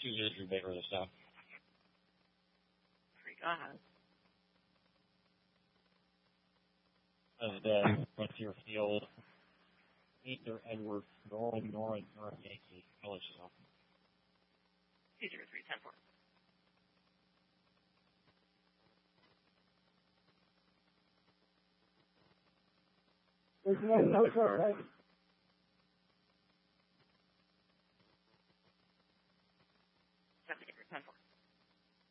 2-0 Baker this time. Go ahead. As Frontier Field, Ether Edwards, Norman Norris, Yankee, Village is open. 203-10-4. There's no short, right?